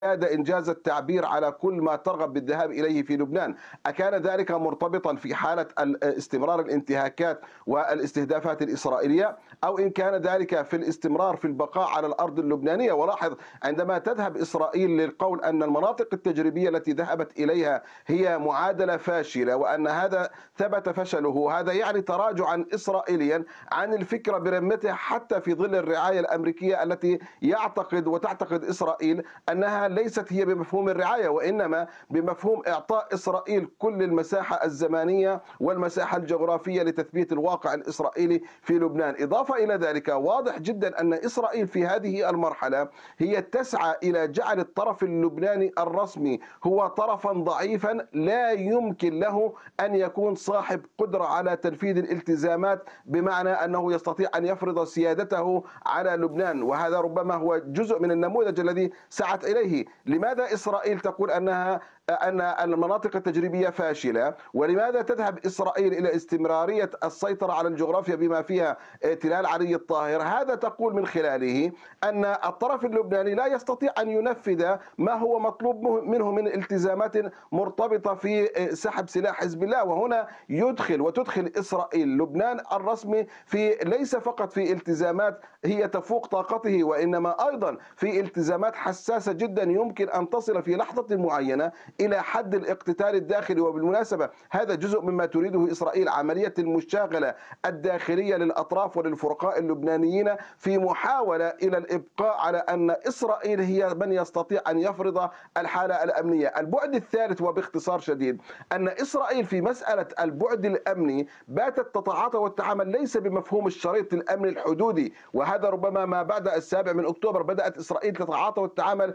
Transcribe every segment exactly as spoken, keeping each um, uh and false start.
إنجاز التعبير على كل ما ترغب بالذهاب إليه في لبنان. أكان ذلك مرتبطا في حالة استمرار الانتهاكات والاستهدافات الإسرائيلية، أو إن كان ذلك في الاستمرار في البقاء على الأرض اللبنانية؟ ولاحظ، عندما تذهب إسرائيل للقول أن المناطق التجريبية التي ذهبت إليها هي معادلة فاشلة وأن هذا ثبت فشله، هذا يعني تراجعا إسرائيليا عن الفكرة برمتها، حتى في ظل الرعاية الأمريكية التي يعتقد وتعتقد إسرائيل أنها ليست هي بمفهوم الرعاية، وإنما بمفهوم إعطاء إسرائيل كل المساحة الزمانية والمساحة الجغرافية لتثبيت الواقع الإسرائيلي في لبنان. إضافة إلى ذلك، واضح جدا أن إسرائيل في هذه المرحلة هي تسعى إلى جعل الطرف اللبناني الرسمي هو طرفا ضعيفا لا يمكن له أن يكون صاحب قدرة على تنفيذ الالتزامات، بمعنى أنه يستطيع أن يفرض سيادته على لبنان، وهذا ربما هو جزء من النموذج الذي سعت إليه. لماذا إسرائيل تقول أنها أن المناطق التجريبية فاشلة؟ ولماذا تذهب إسرائيل إلى استمرارية السيطرة على الجغرافيا بما فيها تلال علي الطاهر؟ هذا تقول من خلاله أن الطرف اللبناني لا يستطيع أن ينفذ ما هو مطلوب منه من التزامات مرتبطة في سحب سلاح حزب الله. وهنا يدخل وتدخل إسرائيل لبنان الرسمي في ليس فقط في التزامات هي تفوق طاقته، وإنما أيضا في التزامات حساسة جدا يمكن أن تصل في لحظة معينة إلى حد الاقتتال الداخلي. وبالمناسبة هذا جزء مما تريده إسرائيل، عملية المشاغلة الداخلية للأطراف وللفرقاء اللبنانيين في محاولة إلى الإبقاء على أن إسرائيل هي من يستطيع أن يفرض الحالة الأمنية. البعد الثالث وباختصار شديد أن إسرائيل في مسألة البعد الأمني باتت تتعاطى والتعامل ليس بمفهوم الشريط الأمني الحدودي، وهذا ربما ما بعد السابع من أكتوبر بدأت إسرائيل تتعاطى والتعامل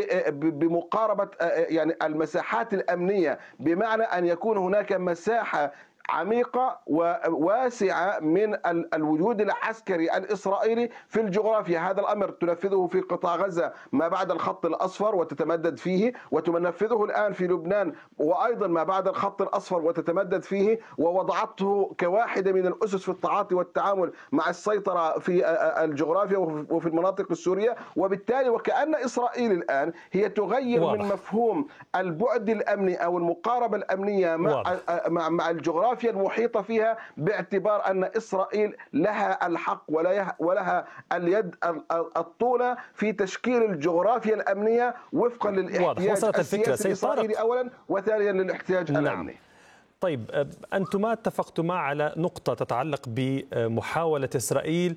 بمقاربة يعني المساحات الأمنية، بمعنى أن يكون هناك مساحة عميقة وواسعة من الوجود العسكري الإسرائيلي في الجغرافيا. هذا الأمر تنفذه في قطاع غزة ما بعد الخط الأصفر وتتمدد فيه، وتنفذه الآن في لبنان وأيضا ما بعد الخط الأصفر وتتمدد فيه، ووضعته كواحدة من الأسس في التعاطي والتعامل مع السيطرة في الجغرافيا وفي المناطق السورية. وبالتالي وكأن إسرائيل الآن هي تغير واضح. من مفهوم البعد الأمني أو المقاربة الأمنية مع, مع, مع الجغرافيا المحيطة فيها، باعتبار أن إسرائيل لها الحق ولها اليد الطولة في تشكيل الجغرافيا الأمنية وفقا للاحتياج السياسي الإسرائيلي أولا، وثانيا للاحتياج نعم. الأمني. طيب، أنتما اتفقتما على نقطة تتعلق بمحاولة إسرائيل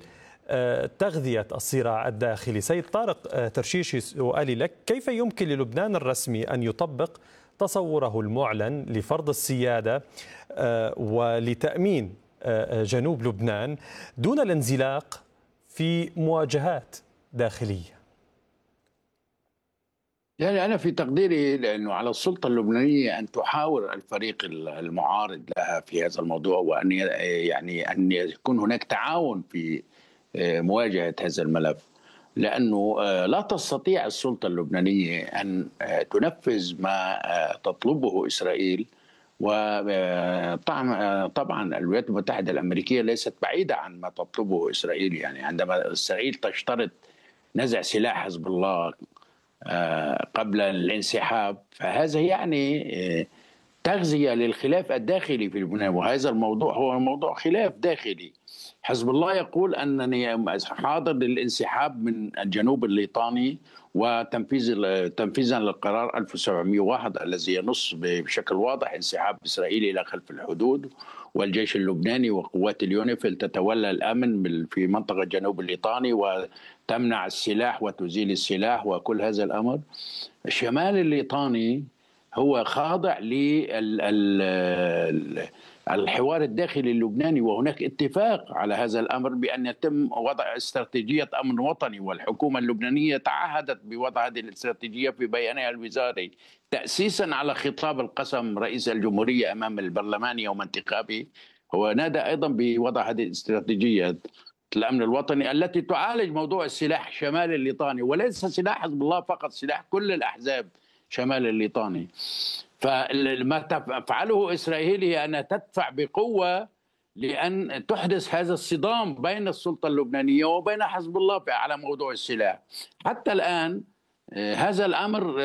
تغذية الصراع الداخلي. سيد طارق ترشيشي، سؤالي لك: كيف يمكن للبنان الرسمي أن يطبق تصوره المعلن لفرض السيادة ولتأمين جنوب لبنان دون الانزلاق في مواجهات داخلية؟ يعني أنا في تقديري لأنه على السلطة اللبنانية أن تحاور الفريق المعارض لها في هذا الموضوع، وأن يعني أن يكون هناك تعاون في مواجهة هذا الملف، لأنه لا تستطيع السلطة اللبنانية أن تنفذ ما تطلبه إسرائيل. وطبعا الولايات المتحدة الأمريكية ليست بعيدة عن ما تطلبه إسرائيل. يعني عندما إسرائيل تشترط نزع سلاح حزب الله قبل الانسحاب، فهذا يعني تغذية للخلاف الداخلي في لبنان، وهذا الموضوع هو موضوع خلاف داخلي. حزب الله يقول أنني حاضر للانسحاب من الجنوب الليطاني وتنفيذ تنفيذا للقرار ألف وسبعمئة وواحد الذي ينص بشكل واضح انسحاب إسرائيل إلى خلف الحدود، والجيش اللبناني وقوات اليونيفيل تتولى الأمن في منطقة الجنوب الليطاني وتمنع السلاح وتزيل السلاح وكل هذا الأمر. الشمال الليطاني هو خاضع للحوار الداخلي اللبناني، وهناك اتفاق على هذا الأمر بأن يتم وضع استراتيجية أمن وطني، والحكومة اللبنانية تعهدت بوضع هذه الاستراتيجية في بيانها الوزاري تأسيسا على خطاب القسم رئيس الجمهورية أمام البرلمان يوم انتخابه. هو نادى أيضا بوضع هذه الاستراتيجية الأمن الوطني التي تعالج موضوع السلاح الشمالي الليطاني، وليس سلاح حزب الله فقط، سلاح كل الأحزاب شمال الليطاني. فما تفعله إسرائيل هي أنها تدفع بقوة لأن تحدث هذا الصدام بين السلطة اللبنانية وبين حزب الله على موضوع السلاح. حتى الآن هذا الأمر